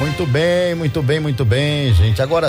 Muito bem, muito bem, muito bem, gente. Agora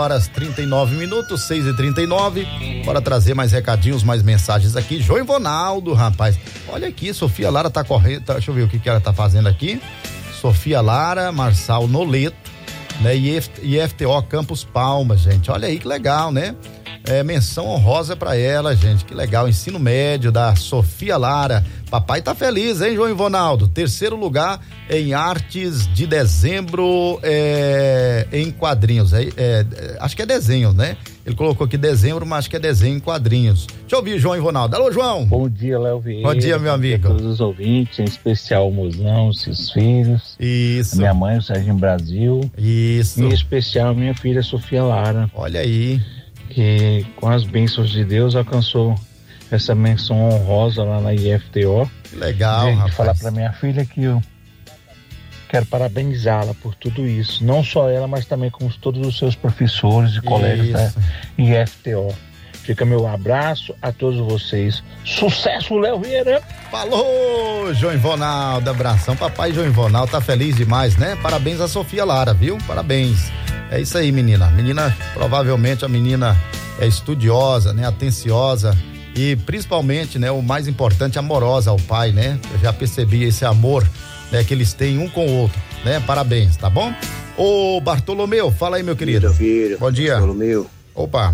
6h39, 6h39. Bora trazer mais recadinhos, mais mensagens aqui. João Ivonaldo, rapaz. Olha aqui, Sofia Lara tá correndo. Deixa eu ver o que ela tá fazendo aqui. Sofia Lara, Marçal Noleto, né? IFTO Campos Palmas, gente. Olha aí que legal, né? Menção honrosa pra ela, gente. Que legal. Ensino médio da Sofia Lara. Papai tá feliz, hein, João Ivonaldo? 3º lugar em artes de dezembro, em quadrinhos. Acho que é desenho, né? Ele colocou aqui dezembro, mas acho que é desenho em quadrinhos. Deixa eu ouvir, João Ivonaldo. Alô, João. Bom dia, Léo Vieira. Bom dia, meu amigo. Todos os ouvintes, em especial o Mozão, seus filhos. Isso. Minha mãe, o Serginho Brasil. Isso. E em especial minha filha Sofia Lara. Olha aí. Que com as bênçãos de Deus alcançou essa menção honrosa lá na IFTO. Legal, rapaz. Falar pra minha filha que eu quero parabenizá-la por tudo isso. Não só ela, mas também com todos os seus professores e colegas da IFTO. Fica meu abraço a todos vocês. Sucesso, Léo Vieira! Falou, João Ivonaldo, abração. Papai João Ivonaldo tá feliz demais, né? Parabéns a Sofia Lara, viu? Parabéns. É isso aí, menina. Provavelmente a menina é estudiosa, né? Atenciosa e principalmente, né? O mais importante, amorosa ao pai, né? Eu já percebi esse amor, né? Que eles têm um com o outro, né? Parabéns, tá bom? Ô, Bartolomeu, fala aí, meu querido. Vieira, bom dia. Bartolomeu. Opa.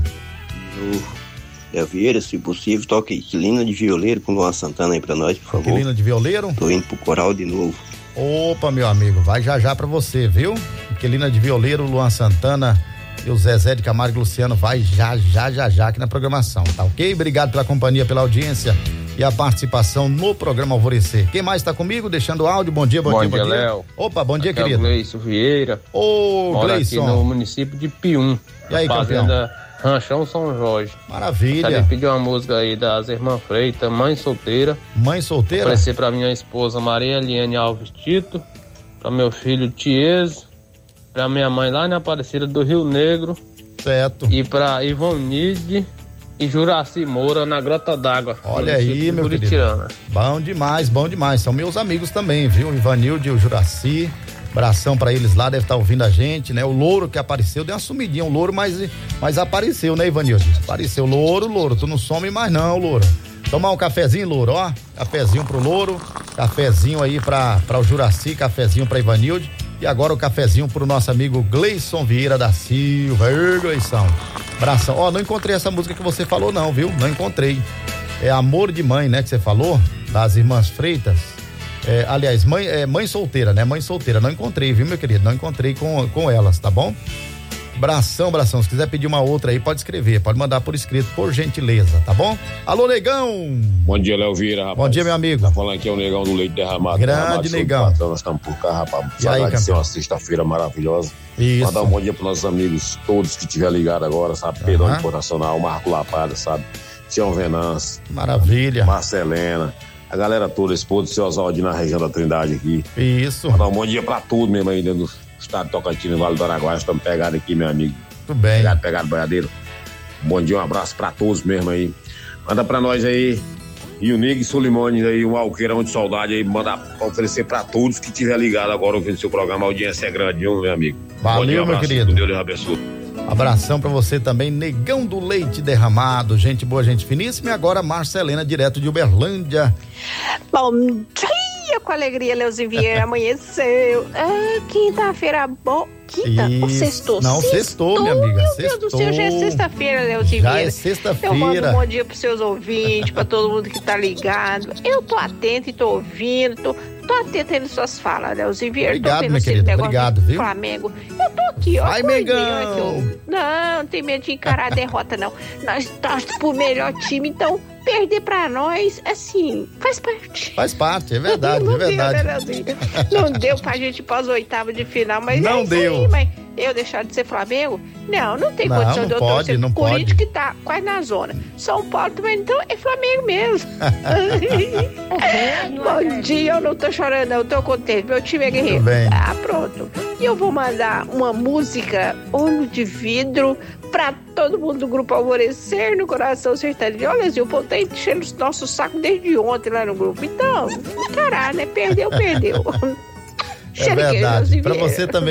Léo Vieira, se possível, toque Quilina de Violeiro com Luan Santana aí pra nós, por favor. Quilina de Violeiro? Tô indo pro coral de novo. Opa, meu amigo, vai já pra você, viu? Quilina de Violeiro, Luan Santana e o Zezé de Camargo e Luciano vai já aqui na programação, tá ok? Obrigado pela companhia, pela audiência e a participação no programa Alvorecer. Quem mais tá comigo? Deixando áudio, bom dia, bom dia, Léo. Opa, bom dia, aqui querido. É o Gleison Vieira. Ô, mora Gleison. aqui no município de Pium. E aí, fazenda Ranchão São Jorge. Maravilha. Ele pediu uma música aí das Irmãs Freitas, Mãe Solteira. Mãe Solteira? Oferecer pra minha esposa Maria Eliane Alves Tito, pra meu filho Tieso, pra minha mãe lá na Aparecida do Rio Negro. Certo. E pra Ivonide e Juraci Moura na Grota d'Água. Olha aí, meu querido. Bom demais. São meus amigos também, viu? O Ivanilde e o Juraci. Abração pra eles lá, deve estar ouvindo a gente, né? O Louro que apareceu, deu uma sumidinha, o Louro, mas apareceu, né, Ivanildo? Apareceu, Louro, tu não some mais não, Louro. Tomar um cafezinho, Louro, ó, cafezinho pro Louro, cafezinho aí pra o Juraci, cafezinho pra Ivanilde, e agora o cafezinho pro nosso amigo Gleison Vieira da Silva. Ei, Gleison, abração. Ó, não encontrei essa música que você falou não, viu? Não encontrei. É Amor de Mãe, né, que você falou, das Irmãs Freitas. Aliás, mãe solteira, né? Mãe solteira, não encontrei, viu, meu querido? Não encontrei com elas, tá bom? Abração. Se quiser pedir uma outra aí, pode escrever, pode mandar por escrito, por gentileza, tá bom? Alô, Negão! Bom dia, Léo Vieira, rapaz. Bom dia, meu amigo. Tá falando aqui é o Negão do Leite Derramado. Grande Negão. Patrão, nós estamos por cá, rapaz. E aí, agradecer uma sexta-feira maravilhosa. Isso. Mandar um bom dia pros nossos amigos, todos que estiver ligado agora, sabe? Pedro Internacional, Marco Lapada, sabe? Tião Venâncio. Maravilha. Marcelena. A galera toda, esse povo do seu Oswaldo na região da Trindade aqui. Isso. Mandar um bom dia pra tudo mesmo aí dentro do estado de Tocantins, no Vale do Araguaia. Estamos pegados aqui, meu amigo. Tudo bem. Pegado, boiadeiro. Bom dia, um abraço pra todos mesmo aí. Manda pra nós aí, e o Nig e Solimone aí, um alqueirão de saudade aí, manda pra oferecer pra todos que tiver ligado agora ouvindo seu programa. A audiência é grande, viu, meu amigo? Valeu, dia, meu querido. Deus lhe abençoe. Abração pra você também, Negão do Leite Derramado, gente boa, gente finíssima. E agora Marcelena, direto de Uberlândia. Bom dia, com alegria, Leuzinho Vieira, amanheceu. Quinta-feira boa. Quinta ou sextou? Não, sextou, minha amiga. Meu Deus do céu, já é sexta-feira, Leuzinho Vieira. Já é sexta-feira. Eu mando um bom dia pros seus ouvintes, pra todo mundo que tá ligado. Eu tô atento e tô ouvindo, tô atento aí nas suas falas, Leuzinho Vieira. Obrigado, minha querida, obrigado, viu? Flamengo. Eu tô aqui, ó. Vai, Mengão! Não tem medo de encarar a derrota, não. Nós torcemos pro melhor time, então perder pra nós, assim, faz parte. Faz parte, é verdade, é verdade. Não deu pra gente ir pras oitavas de final, mas não deu. Aí, mas eu deixar de ser Flamengo? Não tem condição de eu torcer pro Corinthians que tá quase na zona. São Paulo também, então é Flamengo mesmo. Bom dia, eu não tô chorando, eu tô contente, meu time é guerreiro. Pronto. E eu vou mandar uma música, Olho de Vidro, pra todo mundo do Grupo Alvorecer, no Coração Sertanejo. Olha, o povo tá enchendo o nosso saco desde ontem lá no grupo. Então, caralho, né? Perdeu. É verdade. Pra você também.